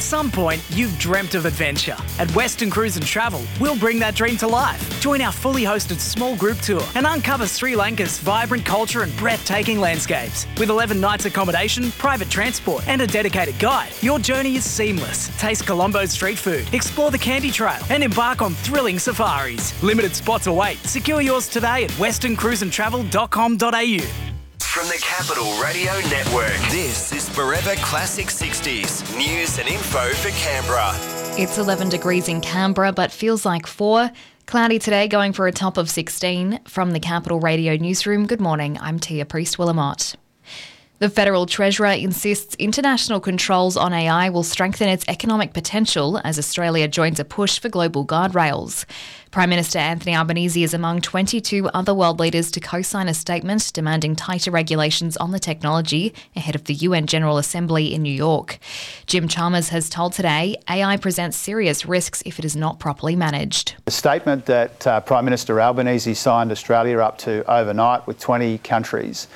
some point, you've dreamt of adventure. At Western Cruise and Travel, we'll bring that dream to life. Join our fully hosted small group tour and uncover Sri Lanka's vibrant culture and breathtaking landscapes. With 11 nights accommodation, private transport and a dedicated guide, your journey is seamless. Taste Colombo's street food, explore the Candy Trail and embark on thrilling safaris. Limited spots await. Secure yours today at westerncruiseandtravel.com.au. From the Capital Radio Network, this is Forever Classic 60s news and info for Canberra. It's 11 degrees in Canberra, but feels like 4. Cloudy today, going for a top of 16. From the Capital Radio Newsroom, good morning, I'm Tia Priest-Willamott. The Federal Treasurer insists international controls on AI will strengthen its economic potential as Australia joins a push for global guardrails. Prime Minister Anthony Albanese is among 22 other world leaders to co-sign a statement demanding tighter regulations on the technology ahead of the UN General Assembly in New York. Jim Chalmers has told Today AI presents serious risks if it is not properly managed. The statement that Prime Minister Albanese signed Australia up to overnight with 20 countries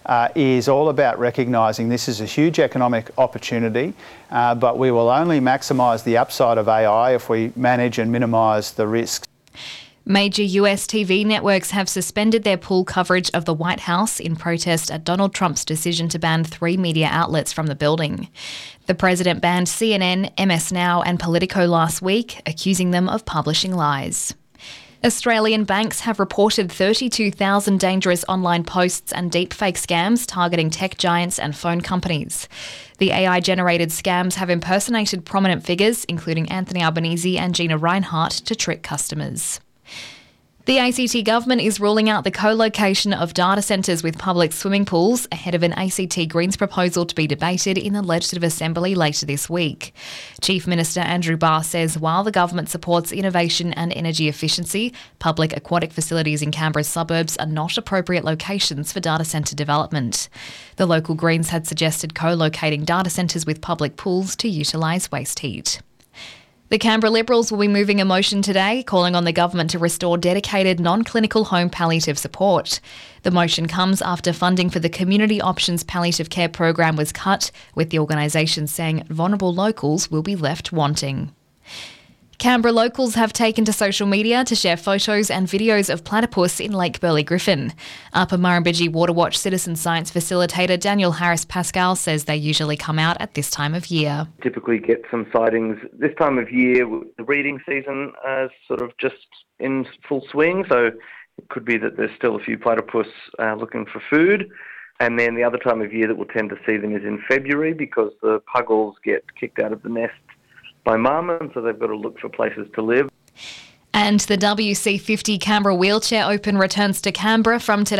is all about recognising this is a huge economic opportunity, but we will only maximise the upside of AI if we manage and minimise the risks. Major US TV networks have suspended their pool coverage of the White House in protest at Donald Trump's decision to ban 3 media outlets from the building. The president banned CNN, MS Now and Politico last week, accusing them of publishing lies. Australian banks have reported 32,000 dangerous online posts and deepfake scams targeting tech giants and phone companies. The AI-generated scams have impersonated prominent figures, including Anthony Albanese and Gina Rinehart, to trick customers. The ACT government is ruling out the co-location of data centres with public swimming pools ahead of an ACT Greens proposal to be debated in the Legislative Assembly later this week. Chief Minister Andrew Barr says while the government supports innovation and energy efficiency, public aquatic facilities in Canberra's suburbs are not appropriate locations for data centre development. The local Greens had suggested co-locating data centres with public pools to utilise waste heat. The Canberra Liberals will be moving a motion today calling on the government to restore dedicated non-clinical home palliative support. The motion comes after funding for the Community Options Palliative Care program was cut, with the organisation saying vulnerable locals will be left wanting. Canberra locals have taken to social media to share photos and videos of platypus in Lake Burley Griffin. Upper Murrumbidgee Waterwatch citizen science facilitator Daniel Harris-Pascal says they usually come out at this time of year. Typically get some sightings this time of year. The breeding season is sort of just in full swing, so it could be that there's still a few platypus looking for food. And then the other time of year that we'll tend to see them is in February because the puggles get kicked out of the nest by mum, and so they've got to look for places to live. And the WC50 Canberra Wheelchair Open returns to Canberra from today.